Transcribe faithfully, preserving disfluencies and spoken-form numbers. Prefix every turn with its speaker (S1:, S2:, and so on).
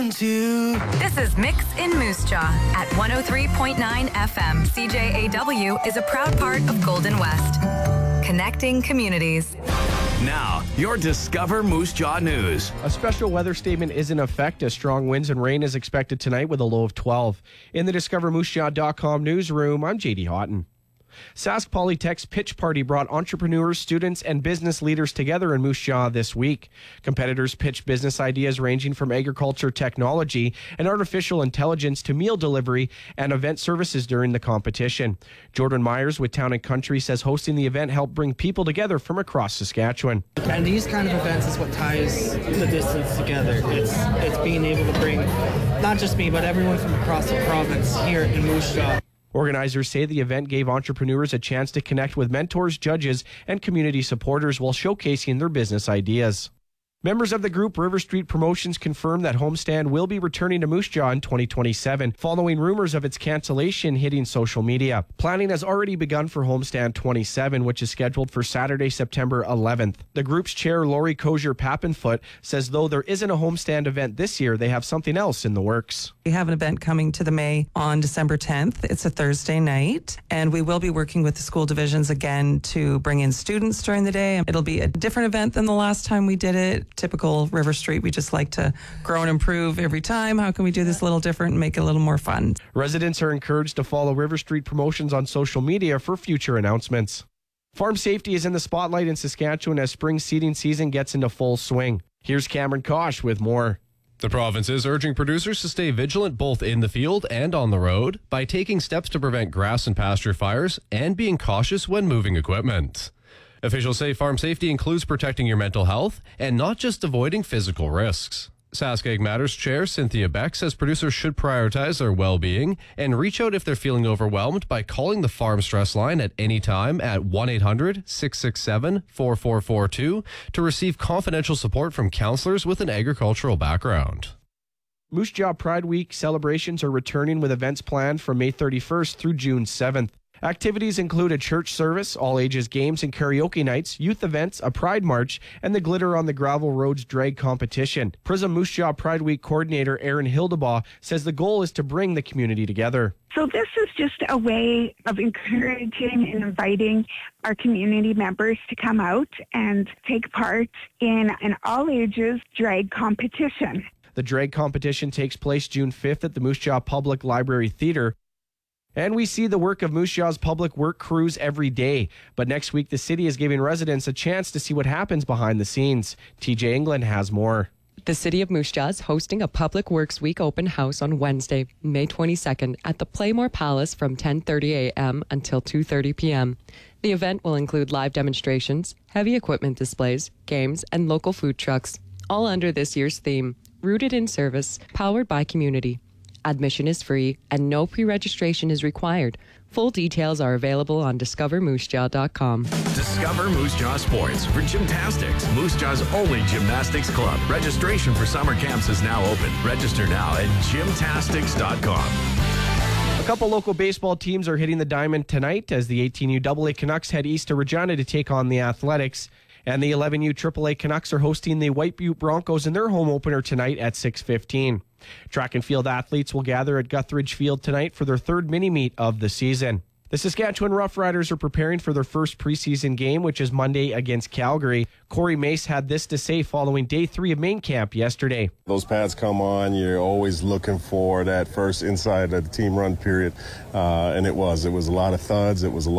S1: This is Mix in Moose Jaw at one oh three point nine F M. C J A W is a proud part of Golden West. Connecting communities.
S2: Now, your Discover Moose Jaw news.
S3: A special weather statement is in effect as strong winds and rain is expected tonight with a low of twelve. In the discover moose jaw dot com newsroom, I'm J D Houghton. Sask Polytech's pitch party brought entrepreneurs, students, and business leaders together in Moose Jaw this week. Competitors pitched business ideas ranging from agriculture technology and artificial intelligence to meal delivery and event services during the competition. Jordan Myers with Town and Country says hosting the event helped bring people together from across Saskatchewan.
S4: And these kind of events is what ties the distance together. It's it's being able to bring not just me, but everyone from across the province here in Moose Jaw.
S3: Organizers say the event gave entrepreneurs a chance to connect with mentors, judges, and community supporters while showcasing their business ideas. Members of the group River Street Promotions confirmed that Homestand will be returning to Moose Jaw in twenty twenty-seven, following rumors of its cancellation hitting social media. Planning has already begun for Homestand twenty-seven, which is scheduled for Saturday, September eleventh. The group's chair, Lori Kozier-Pappenfoot, says though there isn't a Homestand event this year, they have something else in the works.
S5: We have an event coming to the May on December tenth. It's a Thursday night, and we will be working with the school divisions again to bring in students during the day. It'll be a different event than the last time we did it. Typical River Street, we just like to grow and improve every time. How can we do this a little different and make it a little more fun?
S3: Residents are encouraged to follow River Street Promotions on social media for future announcements. Farm safety is in the spotlight in Saskatchewan as spring seeding season gets into full swing. Here's Cameron Kosh with more.
S6: The province is urging producers to stay vigilant both in the field and on the road by taking steps to prevent grass and pasture fires and being cautious when moving equipment. Officials say farm safety includes protecting your mental health and not just avoiding physical risks. Sask Ag Matters Chair Cynthia Beck says producers should prioritize their well-being and reach out if they're feeling overwhelmed by calling the Farm Stress Line at any time at one eight hundred, six six seven, four four four two to receive confidential support from counselors with an agricultural background.
S3: Moose Jaw Pride Week celebrations are returning with events planned from May thirty-first through June seventh. Activities include a church service, all-ages games and karaoke nights, youth events, a pride march, and the Glitter on the Gravel Roads drag competition. Prism Moose Jaw Pride Week coordinator Erin Hildebaugh says the goal is to bring the community together.
S7: So this is just a way of encouraging and inviting our community members to come out and take part in an all-ages drag competition.
S3: The drag competition takes place June fifth at the Moose Jaw Public Library Theatre. And we see the work of Moose Jaw's public work crews every day. But next week, the city is giving residents a chance to see what happens behind the scenes. T J England has more.
S8: The City of Moose Jaw is hosting a Public Works Week open house on Wednesday, May twenty-second at the Playmore Palace from ten thirty a.m. until two thirty p.m. The event will include live demonstrations, heavy equipment displays, games, and local food trucks, all under this year's theme, Rooted in Service, Powered by Community. Admission is free and no pre-registration is required. Full details are available on discover moose jaw dot com.
S2: Discover Moose Jaw Sports for Gymnastics, Moose Jaw's only gymnastics club. Registration for summer camps is now open. Register now at gymnastics dot com.
S3: A couple local baseball teams are hitting the diamond tonight as the eighteen U double A Canucks head east to Regina to take on the Athletics. And the eleven U triple A Canucks are hosting the White Butte Broncos in their home opener tonight at six fifteen. Track and field athletes will gather at Guthridge Field tonight for their third mini-meet of the season. The Saskatchewan Roughriders are preparing for their first preseason game, which is Monday against Calgary. Corey Mace had this to say following day three of main camp yesterday.
S9: Those pads come on, you're always looking for that first inside of the team run period, uh, and it was. It was a lot of thuds. It was a lot